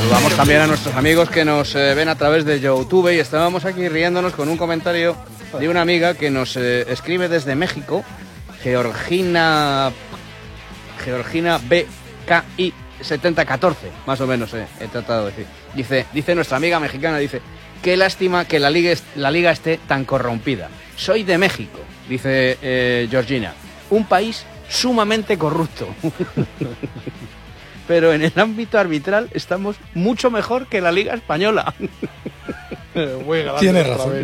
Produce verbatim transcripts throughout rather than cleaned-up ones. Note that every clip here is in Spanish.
Saludamos también a nuestros amigos que nos eh, ven a través de YouTube y estábamos aquí riéndonos con un comentario de una amiga que nos eh, escribe desde México, Georgina Georgina B K I setenta catorce, más o menos eh, he tratado de decir. Dice, dice nuestra amiga mexicana, dice, qué lástima que la liga, la liga esté tan corrompida. Soy de México, dice eh, Georgina, un país sumamente corrupto. Pero en el ámbito arbitral estamos mucho mejor que la Liga Española. Tiene razón.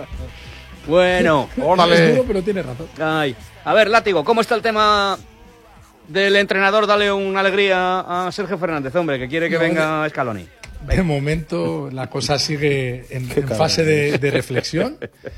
Bueno, órale. Es duro, pero tiene razón. Ay. A ver, Látigo, ¿cómo está el tema del entrenador? Dale una alegría a Sergio Fernández, hombre, que quiere que no, venga de, Scaloni. De momento la cosa sigue en, en fase de, de reflexión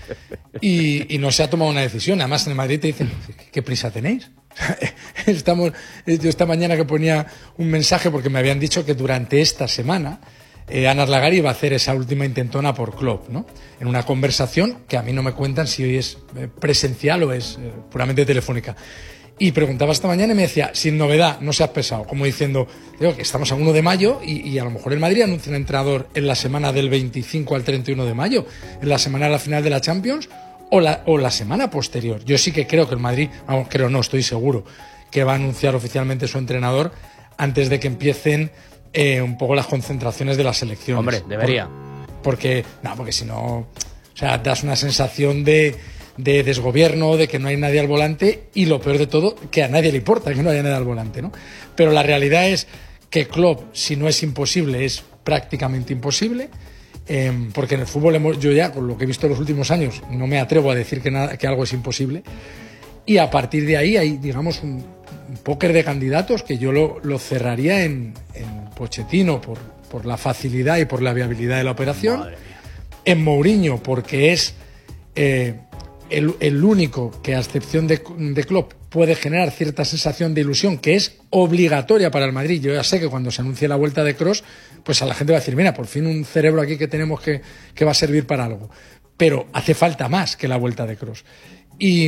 y, y no se ha tomado una decisión. Además, en el Madrid te dicen, ¿qué prisa tenéis? Estamos, yo esta mañana que ponía un mensaje porque me habían dicho que durante esta semana eh, Ana Arlagari iba a hacer esa última intentona por Klopp, ¿no? En una conversación que a mí no me cuentan si hoy es presencial o es eh, puramente telefónica. Y preguntaba esta mañana y me decía, sin novedad, no seas pesado, como diciendo, digo, que estamos a uno de mayo y, y a lo mejor el Madrid anuncia un entrenador en la semana del veinticinco al treinta y uno de mayo, en la semana de la final de la Champions o la, o la semana posterior. Yo sí que creo que el Madrid, vamos, creo no, estoy seguro, que va a anunciar oficialmente su entrenador antes de que empiecen eh, un poco las concentraciones de las selecciones. Hombre, debería. Por, porque, no, porque si no, o sea, das una sensación de... de desgobierno, de que no hay nadie al volante y lo peor de todo, que a nadie le importa que no haya nadie al volante, ¿no? Pero la realidad es que Klopp, si no es imposible, es prácticamente imposible, eh, porque en el fútbol hemos, yo ya, con lo que he visto en los últimos años, no me atrevo a decir que, nada, que algo es imposible, y a partir de ahí hay, digamos, un, un póker de candidatos que yo lo, lo cerraría en, en Pochettino por, por la facilidad y por la viabilidad de la operación, en Mourinho porque es... Eh, El, el único que, a excepción de, de Klopp, puede generar cierta sensación de ilusión que es obligatoria para el Madrid. Yo ya sé que cuando se anuncie la vuelta de Kroos, pues a la gente va a decir, mira, por fin un cerebro aquí que tenemos que, que va a servir para algo. Pero hace falta más que la vuelta de Kroos. Y,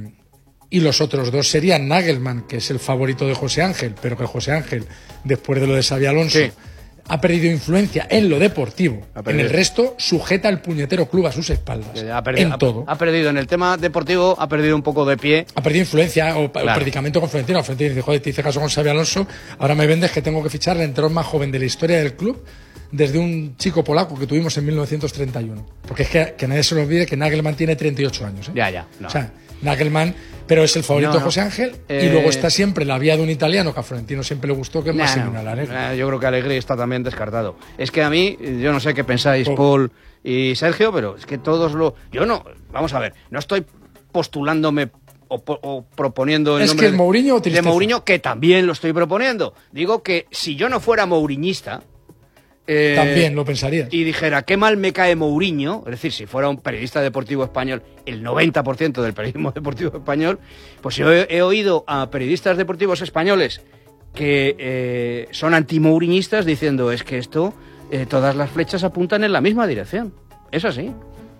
y los otros dos serían Nagelsmann, que es el favorito de José Ángel, pero que José Ángel, después de lo de Xabi Alonso... Sí. Ha perdido influencia en lo deportivo. En el resto, sujeta al puñetero club a sus espaldas. Ha perdido, en todo. Ha, ha perdido en el tema deportivo, ha perdido un poco de pie. Ha perdido influencia o, claro. o predicamento con Florentino. Florentino dice, joder, te hice caso con Xabi Alonso, ahora me vendes que tengo que fichar el entrenador más joven de la historia del club desde un chico polaco que tuvimos en mil novecientos treinta y uno. Porque es que, que nadie se lo olvide que Nagelsmann tiene treinta y ocho años. ¿eh? Ya, ya. No. O sea, Nagelsmann, pero es el favorito no, no. de José Ángel eh... y luego está siempre la vía de un italiano que a Florentino siempre le gustó, que es más no, Alegre. No, yo creo que Alegre está también descartado. Es que a mí, yo no sé qué pensáis, oh. Paul y Sergio, pero es que todos lo... Yo no, vamos a ver, no estoy postulándome o, o proponiendo el es nombre que el Mourinho de, de Mourinho, que también lo estoy proponiendo. Digo que si yo no fuera mouriñista... Eh, También lo pensarías. Y dijera, qué mal me cae Mourinho, es decir, si fuera un periodista deportivo español, el noventa por ciento del periodismo deportivo español, pues yo he, he oído a periodistas deportivos españoles que eh, son anti-mouriñistas diciendo, es que esto, eh, todas las flechas apuntan en la misma dirección. Es así.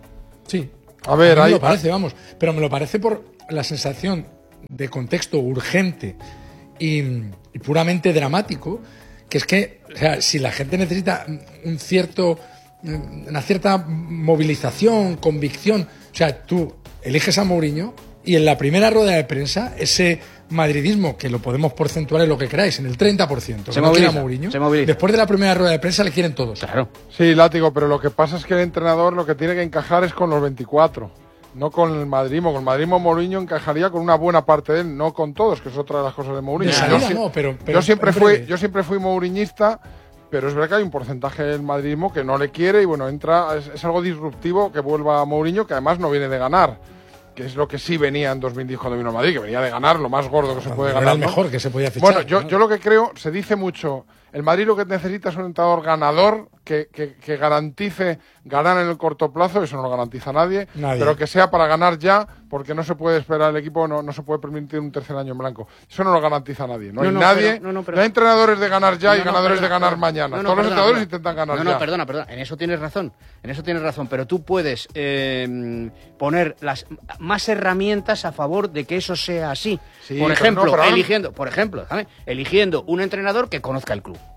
Sí. A ver, a mí me lo parece, vamos, pero me lo parece por la sensación de contexto urgente y, y puramente dramático, que es que, o sea, si la gente necesita un cierto, una cierta movilización, convicción, o sea, tú eliges a Mourinho y en la primera rueda de prensa, ese madridismo, que lo podemos porcentuar en lo que queráis, en el treinta por ciento, se no moviliza, quiere a Mourinho, se moviliza. Después de la primera rueda de prensa le quieren todos. Claro. Sí, Látigo, pero lo que pasa es que el entrenador lo que tiene que encajar es con los veinticuatro. No con el madridismo. Con el madridismo Mourinho encajaría con una buena parte de él, no con todos, que es otra de las cosas de Mourinho. De salida, yo, no, pero, pero, yo, siempre fui, yo siempre fui mouriñista, pero es verdad que hay un porcentaje del madridismo que no le quiere y bueno, entra, es, es algo disruptivo que vuelva a Mourinho, que además no viene de ganar, que es lo que sí venía en dos mil diez cuando vino a Madrid, que venía de ganar lo más gordo que se puede ganar. Era el mejor ¿no? que se podía fichar. Bueno, yo, ¿no? yo lo que creo, se dice mucho, el Madrid lo que necesita es un entrenador ganador que, que, que garantice ganar en el corto plazo, eso no lo garantiza nadie, nadie, pero que sea para ganar ya, porque no se puede esperar el equipo, no, no se puede permitir un tercer año en blanco. Eso no lo garantiza nadie. No, no hay no, nadie, pero, no, no, pero, no hay entrenadores de ganar ya no, y ganadores no, perdona, de ganar perdona, mañana. No, no, Todos perdona, los entrenadores perdona, intentan ganar no, ya. No, perdona, perdona, en eso tienes razón, en eso tienes razón, pero tú puedes eh, poner las más herramientas a favor de que eso sea así. Sí, por ejemplo, no, eligiendo, por ejemplo, ¿sabes? eligiendo un entrenador que conozca el club.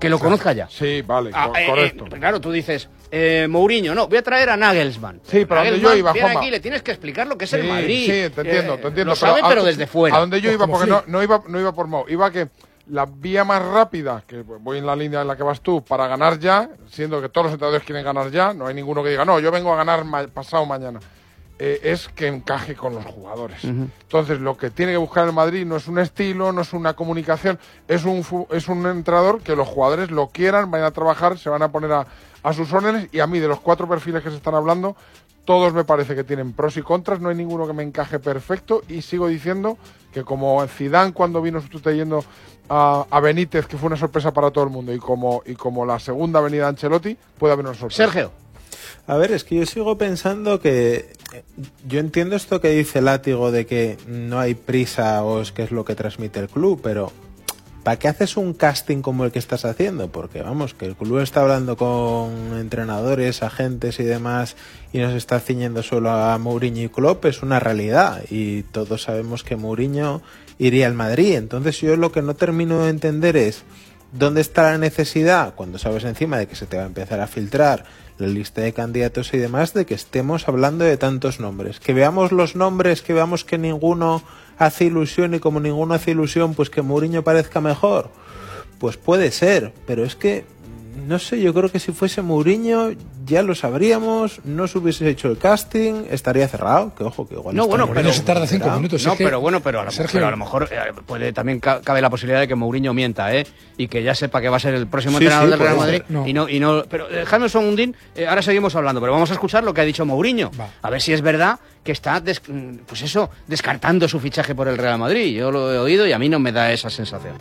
que lo claro. conozca ya. Sí, vale, ah, co eh, correcto. Eh, claro, tú dices, eh, Mourinho, no, voy a traer a Nagelsmann. Sí, pero Nagelsmann, donde yo iba, viene Juanma. aquí, le tienes que explicar lo que es Sí, el Madrid. sí, te entiendo, Eh, te entiendo. Lo sabe, pero, pero a, desde fuera. A donde yo Pues iba, como porque Flick. no, no, iba, no iba por Mo, iba que la vía más rápida, que voy en la línea en la que vas tú, para ganar ya, siendo que todos los entrenadores quieren ganar ya, no hay ninguno que diga, no, yo vengo a ganar ma pasado mañana, eh, es que encaje con los jugadores. Uh-huh. Entonces, lo que tiene que buscar el Madrid no es un estilo, no es una comunicación, es un, es un entrenador que los jugadores lo quieran, vayan a trabajar, se van a poner a, a sus órdenes, y a mí, de los cuatro perfiles que se están hablando, todos me parece que tienen pros y contras, no hay ninguno que me encaje perfecto, y sigo diciendo que como Zidane cuando vino sustituyendo a, a Benítez, que fue una sorpresa para todo el mundo, y como, y como la segunda venida de Ancelotti, puede haber una sorpresa. Sergio. A ver, es que yo sigo pensando que yo entiendo esto que dice Látigo de que no hay prisa o es que es lo que transmite el club, pero ¿para qué haces un casting como el que estás haciendo? Porque vamos, que el club está hablando con entrenadores, agentes y demás y nos está ciñendo solo a Mourinho y Klopp, es una realidad y todos sabemos que Mourinho iría al Madrid. Entonces yo lo que no termino de entender es ¿dónde está la necesidad, cuando sabes encima de que se te va a empezar a filtrar la lista de candidatos y demás, de que estemos hablando de tantos nombres? Que veamos los nombres, que veamos que ninguno hace ilusión y como ninguno hace ilusión, pues que Mourinho parezca mejor. Pues puede ser, pero es que, no sé, yo creo que si fuese Mourinho ya lo sabríamos, no se hubiese hecho el casting, estaría cerrado, que ojo, que igual no, bueno, pero se tarda cinco minutos. No, es que, pero bueno, pero a lo, Sergio, pero a lo mejor eh, puede también ca cabe la posibilidad de que Mourinho mienta, ¿eh? Y que ya sepa que va a ser el próximo sí, entrenador sí, del Real pues, Madrid. no. Y no, y no. Pero dejadme un segundín, eh, ahora seguimos hablando, pero vamos a escuchar lo que ha dicho Mourinho. Va. A ver si es verdad que está, des pues eso, descartando su fichaje por el Real Madrid. Yo lo he oído y a mí no me da esa sensación.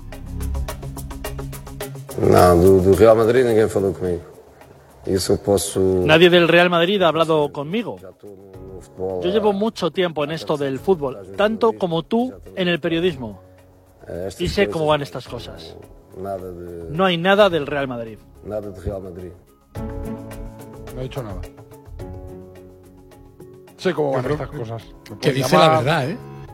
No, do, do Real Madrid ninguém falou comigo. Isso posso... Nadie del Real Madrid ha hablado conmigo. Yo llevo mucho tiempo en esto del fútbol, tanto como tú en el periodismo. Y sé cómo van estas cosas. No hay nada del Real Madrid. Nada de Real Madrid. No he dicho nada. Sé cómo van estas cosas. Que dice llamar... la verdad, ¿eh?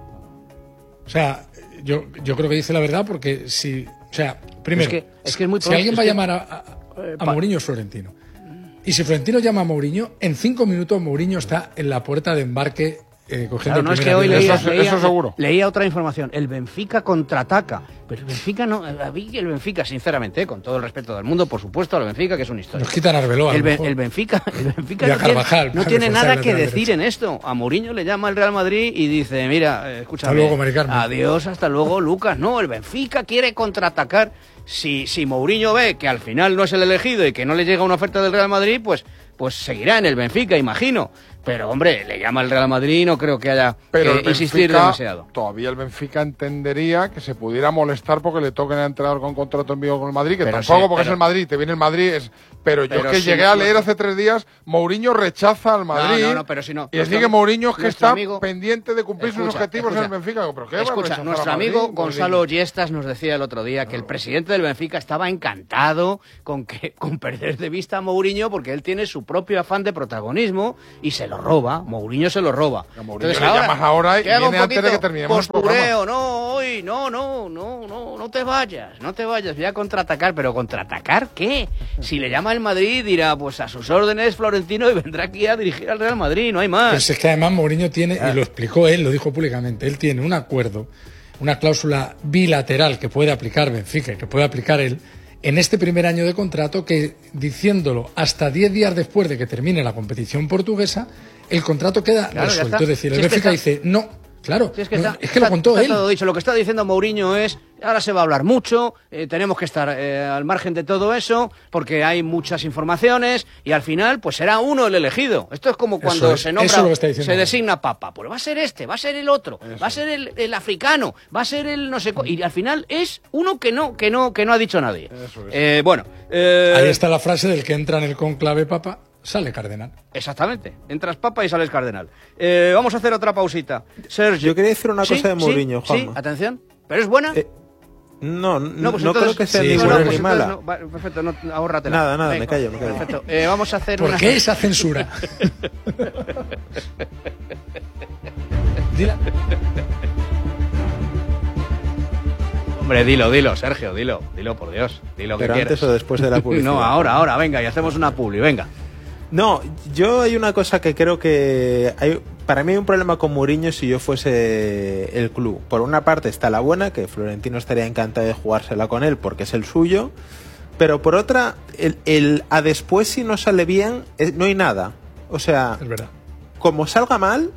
O sea, yo, yo creo que dice la verdad porque si... O sea, primero, es que, es que es muy si alguien va a llamar a, a, a Mourinho es Florentino. Y si Florentino llama a Mourinho, en cinco minutos Mourinho está en la puerta de embarque eh, cogiendo claro, no el es que hoy leía, eso, leía, eso seguro. leía otra información. El Benfica contraataca. Pero el Benfica no... A mí el Benfica, sinceramente, eh, con todo el respeto del mundo, por supuesto, el Benfica, que es una historia. Nos quitan Arbeloa. El, el Benfica, el Benfica no Carvajal, tiene, no tiene nada que decir en esto. A Mourinho le llama el Real Madrid y dice, mira, eh, escúchame. Hasta luego, Mari Carmen. Adiós, hasta luego, Lucas. No, el Benfica quiere contraatacar. Si, si Mourinho ve que al final no es el elegido y que no le llega una oferta del Real Madrid, pues... pues seguirá en el Benfica, imagino. Pero, hombre, le llama el Real Madrid y no creo que haya Pero que insistir Benfica, demasiado. Todavía el Benfica entendería que se pudiera molestar porque le toquen al entrenador con contrato en vivo con el Madrid, que pero tampoco sí, porque pero, es el Madrid, te viene el Madrid, es... Pero yo pero es que si llegué no, a leer no, hace tres días, Mourinho rechaza al Madrid. No, no, no, pero si no. Y decir que Mourinho es que está amigo, pendiente de cumplir escucha, sus objetivos escucha, en el Benfica. ¿Pero qué escucha, nuestro amigo Madrid, Gonzalo Yestas nos decía el otro día no. que el presidente del Benfica estaba encantado con, que, con perder de vista a Mourinho porque él tiene su propio afán de protagonismo y se lo roba. Mourinho se lo roba. Entonces ahora, llamas ahora y viene antes de que terminemos el programa. No, hoy, no, no, no, no, no te vayas, no te vayas, voy a contraatacar. ¿Pero contraatacar qué? Si le llama el Madrid dirá, pues a sus órdenes Florentino y vendrá aquí a dirigir al Real Madrid, no hay más. Pues es que además Mourinho tiene, y lo explicó él, lo dijo públicamente, él tiene un acuerdo, una cláusula bilateral que puede aplicar Benfica, que puede aplicar él, en este primer año de contrato, que diciéndolo hasta diez días después de que termine la competición portuguesa, el contrato queda claro, resuelto. Es decir, el si Benfica es que está... dice, no, claro, si es que, no, está, es que está, lo contó está él. Todo dicho. Lo que está diciendo Mourinho es, ahora se va a hablar mucho, eh, tenemos que estar eh, al margen de todo eso, porque hay muchas informaciones, y al final, pues será uno el elegido. Esto es como cuando es, se nombra, se designa papa. Pues va a ser este, va a ser el otro, eso. va a ser el, el africano, va a ser el no sé cuál, y al final es uno que no, que no, que no ha dicho nadie. Eh, bueno. Eh... Ahí está la frase del que entra en el conclave papa, sale cardenal. Exactamente, entras papa y sales cardenal. Eh, vamos a hacer otra pausita. Sergio. Yo quería decir una ¿Sí? cosa de Mourinho, ¿Sí? Juanma. Sí, atención. ¿Pero es buena? Eh, no, no, no, pues no entonces, creo que sea sí, ni bueno, buena pues ni mala. No, vale, perfecto, no, ahórratela. Nada, nada, Venga, me callo, me callo. Perfecto. Eh, vamos a hacer ¿Por una... qué esa censura? Dila. Hombre, dilo, dilo, Sergio, dilo, dilo, por Dios, dilo que Pero quieres. antes o después de la publicidad. No, ahora, ahora, venga, y hacemos una publi, venga. No, yo hay una cosa que creo que hay, para mí hay un problema con Mourinho si yo fuese el club. Por una parte está la buena, que Florentino estaría encantado de jugársela con él porque es el suyo, pero por otra, el, el a después si no sale bien, es, no hay nada. O sea, Es verdad. como salga mal,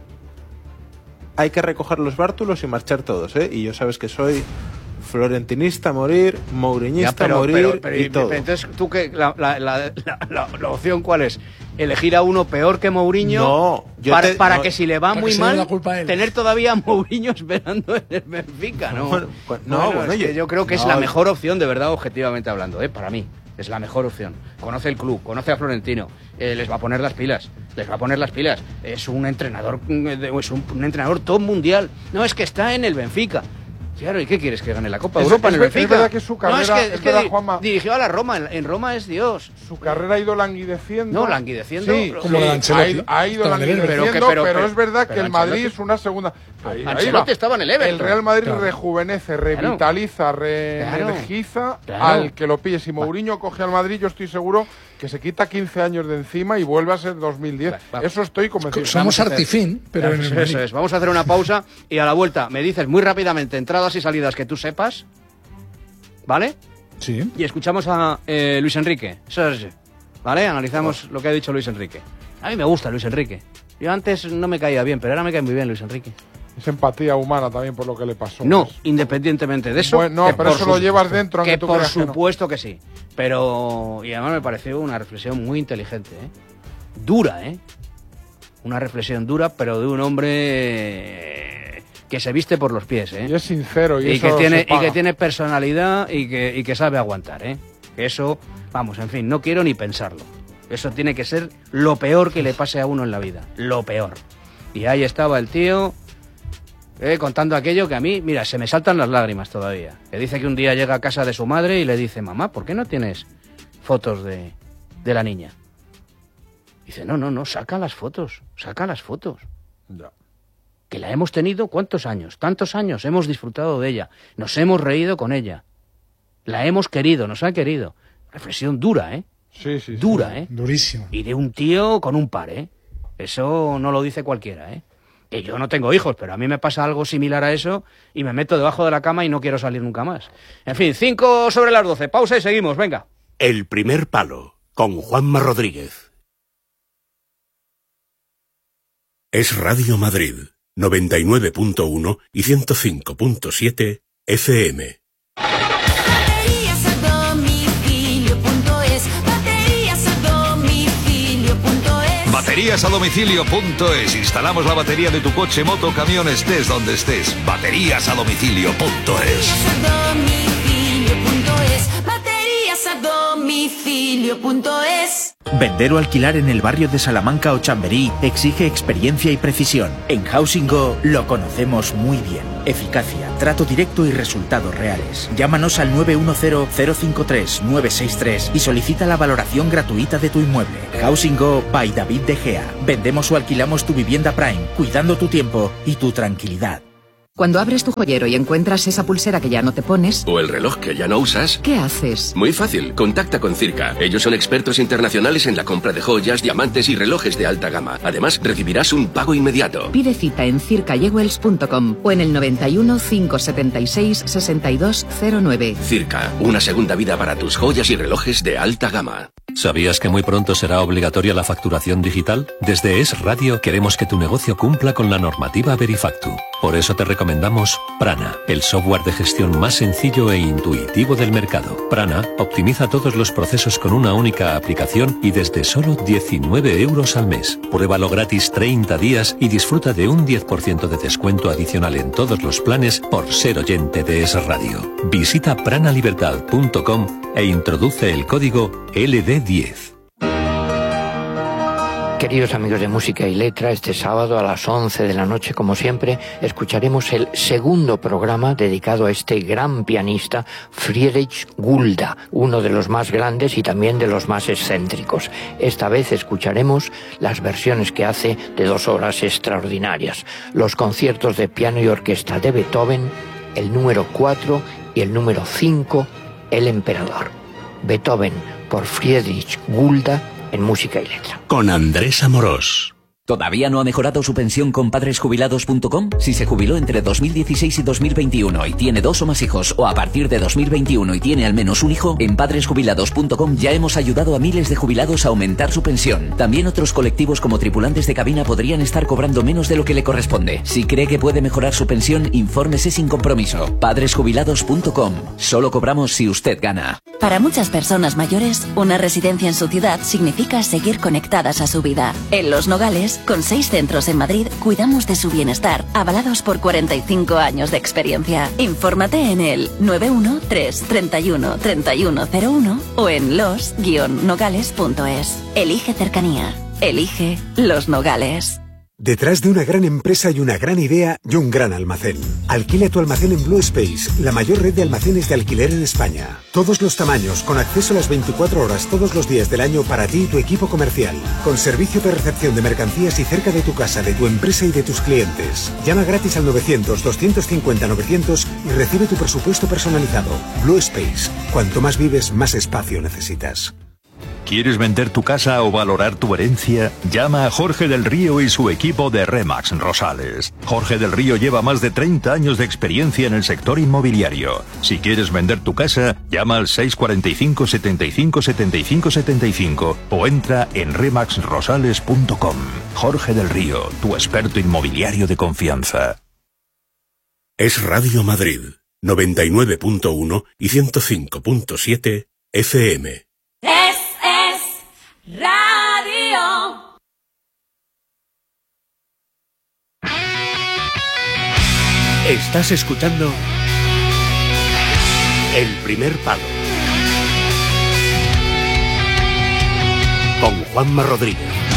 hay que recoger los bártulos y marchar todos, ¿eh? Y yo sabes que soy florentinista a morir, mouriñista Ya, pero, a morir pero, pero, y y- todo. pero entonces, ¿tú qué, la, la, la, la, la- la opción cuál es? ¿Elegir a uno peor que Mourinho? No, yo para, te- para no, que si le va para muy que se dé mal, la culpa a él. tener todavía a Mourinho esperando en el Benfica, ¿no? Bueno, pues, no, Bueno, bueno, es que yo- yo creo que es no, la mejor opción, de verdad, objetivamente hablando, ¿eh? Para mí. Es la mejor opción. Conoce el club, conoce a Florentino, eh, les va a poner las pilas, les va a poner las pilas. Es un entrenador, mm, de- es un, un entrenador top mundial. No, es que está en el Benfica. Claro, ¿y qué quieres? ¿Que gane la Copa Es- Europa en el es- es Benfica? verdad que su carrera- no, es que, es es que verdad, di- Juanma. dirigió a la Roma, en, en Roma es Dios. Su carrera ha ido languideciendo. No, languideciendo. Sí, Como sí, lo de Ancelotti. ha ido, ha ido Estaba en el languideciendo, Everton. pero, Pero que- pero- es verdad pero que el Madrid Ancelotti- es una segunda... Ahí- ahí Ancelotti va. estaba en el Everton. El Real Madrid Claro. rejuvenece, revitaliza, reenergiza Claro. al que lo pille. Si Mourinho coge al Madrid, yo estoy seguro que se quita quince años de encima y vuelve a ser dos mil diez. Va, vamos. Eso estoy convencido. Somos Vamos a hacer- artifín, pero en el Eso Madrid. es. Vamos a hacer una pausa y a la vuelta me dices muy rápidamente entradas y salidas que tú sepas, ¿vale? Sí. Y escuchamos a eh, Luis Enrique. Sergio, ¿vale? Analizamos lo que ha dicho Luis Enrique. A mí me gusta Luis Enrique. Yo antes no me caía bien, pero ahora me cae muy bien Luis Enrique. Es empatía humana también por lo que le pasó. No, independientemente de eso. Bueno, no, que pero por eso lo su- llevas dentro, aunque Que tú por creas que no. supuesto que sí. Pero. Y además me pareció una reflexión muy inteligente, ¿eh? Dura, ¿eh? Una reflexión dura, pero de un hombre que se viste por los pies, ¿eh? Y es sincero. Y, Y eso que, tiene, se y paga. que tiene personalidad y que, y que sabe aguantar, ¿eh? Que eso, vamos, en fin, no quiero ni pensarlo. Eso tiene que ser lo peor que le pase a uno en la vida. Lo peor. Y ahí estaba el tío eh, contando aquello que a mí, mira, se me saltan las lágrimas todavía. Que dice que un día llega a casa de su madre y le dice, mamá, ¿por qué no tienes fotos de, de la niña? Dice, no, no, no, saca las fotos, saca las fotos. Ya. Que la hemos tenido, ¿cuántos años? Tantos años, hemos disfrutado de ella, nos hemos reído con ella, la hemos querido, nos ha querido. Reflexión dura, ¿eh? Sí, sí, sí. Dura, ¿eh? Durísimo. Y de un tío con un par, ¿eh? Eso no lo dice cualquiera, ¿eh? Que yo no tengo hijos, pero a mí me pasa algo similar a eso y me meto debajo de la cama y no quiero salir nunca más. En fin, cinco sobre las doce, pausa y seguimos, venga. El primer palo, con Juanma Rodríguez. Es Radio Madrid, noventa y nueve punto uno y ciento cinco punto siete F M. Baterías a domicilio punto es. Baterías a domicilio punto es. Baterías a domicilio punto es. Instalamos la batería de tu coche, moto, camión, estés donde estés. Baterías a domicilio punto es. Baterías a domicilio punto es. Baterías a domicilio punto es. Vender o alquilar en el barrio de Salamanca o Chamberí exige experiencia y precisión. En Housing Go lo conocemos muy bien. Eficacia, trato directo y resultados reales. Llámanos al nueve uno cero, cero cinco tres, nueve seis tres y solicita la valoración gratuita de tu inmueble. Housing Go by David De Gea. Vendemos o alquilamos tu vivienda Prime, cuidando tu tiempo y tu tranquilidad. Cuando abres tu joyero y encuentras esa pulsera que ya no te pones, ¿O el reloj que ya no usas? ¿qué haces? Muy fácil, contacta con Circa. Ellos son expertos internacionales en la compra de joyas, diamantes y relojes de alta gama. Además, recibirás un pago inmediato. Pide cita en circa jewels punto com o en el noventa y uno, cinco setenta y seis, sesenta y dos cero nueve. Circa, una segunda vida para tus joyas y relojes de alta gama. ¿Sabías que muy pronto será obligatoria la facturación digital? Desde Es Radio queremos que tu negocio cumpla con la normativa Verifactu. Por eso te recomendamos Prana, el software de gestión más sencillo e intuitivo del mercado. Prana optimiza todos los procesos con una única aplicación y desde solo diecinueve euros al mes. Pruébalo gratis treinta días y disfruta de un diez por ciento de descuento adicional en todos los planes por ser oyente de Es Radio. Visita pranalibertad punto com e introduce el código L D diez. Queridos amigos de Música y Letra, este sábado a las once de la noche, como siempre, escucharemos el segundo programa dedicado a este gran pianista, Friedrich Gulda, uno de los más grandes y también de los más excéntricos. Esta vez escucharemos las versiones que hace de dos obras extraordinarias, los conciertos de piano y orquesta de Beethoven, el número cuatro y el número cinco, El Emperador. Beethoven por Friedrich Gulda en música y letra. Con Andrés Amorós. ¿Todavía no ha mejorado su pensión con padres jubilados punto com? Si se jubiló entre dos mil dieciséis y dos mil veintiuno y tiene dos o más hijos, o a partir de dos mil veintiuno y tiene al menos un hijo, en padres jubilados punto com ya hemos ayudado a miles de jubilados a aumentar su pensión. También otros colectivos como tripulantes de cabina podrían estar cobrando menos de lo que le corresponde. Si cree que puede mejorar su pensión, infórmese sin compromiso. padres jubilados punto com. Solo cobramos si usted gana. Para muchas personas mayores, una residencia en su ciudad significa seguir conectadas a su vida. En Los Nogales, con seis centros en Madrid, cuidamos de su bienestar, avalados por cuarenta y cinco años de experiencia. Infórmate en el nueve uno tres, treinta y uno, treinta y uno cero uno o en los guion nogales punto es. Elige cercanía. Elige Los Nogales. Detrás de una gran empresa y una gran idea y un gran almacén. Alquila tu almacén en Blue Space, la mayor red de almacenes de alquiler en España. Todos los tamaños, con acceso a las veinticuatro horas todos los días del año para ti y tu equipo comercial. Con servicio de recepción de mercancías y cerca de tu casa, de tu empresa y de tus clientes. Llama gratis al novecientos, doscientos cincuenta, novecientos y recibe tu presupuesto personalizado. Blue Space. Cuanto más vives, más espacio necesitas. ¿Quieres vender tu casa o valorar tu herencia? Llama a Jorge del Río y su equipo de Remax Rosales. Jorge del Río lleva más de treinta años de experiencia en el sector inmobiliario. Si quieres vender tu casa, llama al seis cuarenta y cinco, setenta y cinco, setenta y cinco, setenta y cinco o entra en remax rosales punto com. Jorge del Río, tu experto inmobiliario de confianza. Es Radio Madrid, noventa y nueve punto uno y ciento cinco punto siete F M. Radio. Estás escuchando El Primer Palo con Juanma Rodríguez.